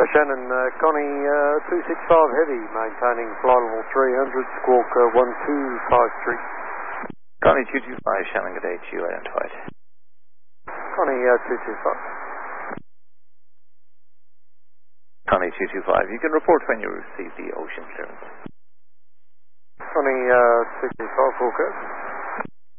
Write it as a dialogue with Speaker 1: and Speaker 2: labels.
Speaker 1: Shannon, Connie 265 Heavy, maintaining flight level 300, squawk 1253.
Speaker 2: Connie 225, Shannon, good day to you, identified.
Speaker 1: Connie 225.
Speaker 2: Connie 225, you can report when you receive the ocean clearance.
Speaker 1: Connie 225, forecast.